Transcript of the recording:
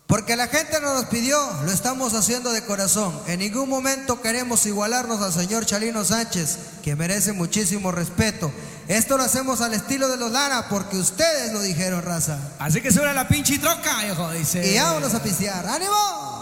Porque la gente nos pidió, lo estamos haciendo de corazón. En ningún momento queremos igualarnos al señor Chalino Sánchez, que merece muchísimo respeto. Esto lo hacemos al estilo de los Lara, porque ustedes lo dijeron, raza. Así que suena la pinche troca, hijo, dice. Y vámonos a pistear. ¡Ánimo!